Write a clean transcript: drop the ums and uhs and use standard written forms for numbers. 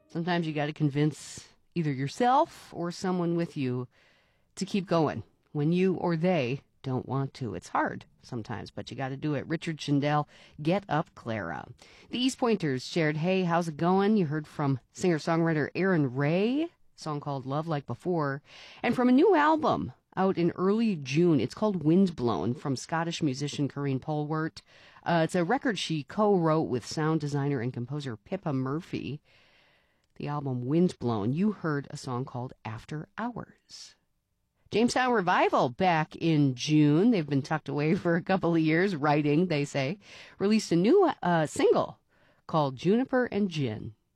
Sometimes you got to convince either yourself or someone with you to keep going when you or they don't want to. It's hard sometimes, but you got to do it. Richard Shindell, Get Up Clara. The East Pointers shared, Hey, how's it going? You heard from singer-songwriter Aaron Ray, a song called Love Like Before, and from a new album out in early June. It's called Windblown from Scottish musician Corinne Polwart. It's a record she co-wrote with sound designer and composer Pippa Murphy. The album Windblown, you heard a song called After Hours. Jamestown Revival back in June. They've been tucked away for a couple of years, writing, they say. Released a new single called Juniper and Gin.